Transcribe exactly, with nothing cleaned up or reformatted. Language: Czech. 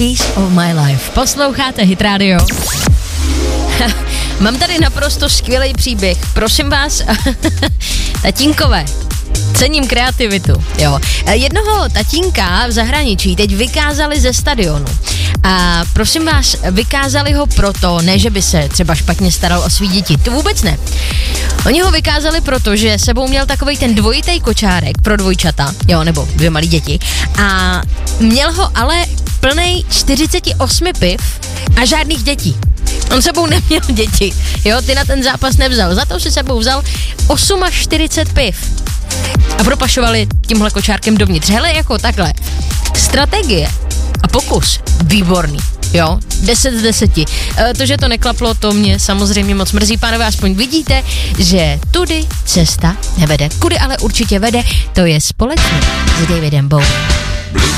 Piece of My Life. Posloucháte Hit Radio. Mám tady naprosto skvělý příběh. Prosím vás, tatínkové, cením kreativitu, jo. Jednoho tatínka v zahraničí teď vykázali ze stadionu. A prosím vás, vykázali ho proto, ne že by se třeba špatně staral o svý děti, to vůbec ne. Oni ho vykázali proto, že sebou měl takovej ten dvojitej kočárek pro dvojčata, jo, nebo dvě malí děti. A měl ho ale plnej čtyřicet osm piv a žádných dětí. On sebou neměl děti, jo, ty na ten zápas nevzal, za to si sebou vzal čtyřicet osm piv. A propašovali tímhle kočárkem dovnitř. Hele, jako takhle. Strategie a pokus, výborný, jo, deset z deseti. E, to, že to neklaplo, to mě samozřejmě moc mrzí, pánové, aspoň vidíte, že tudy cesta nevede. Kudy ale určitě vede, to je společně s Davidem Bowie.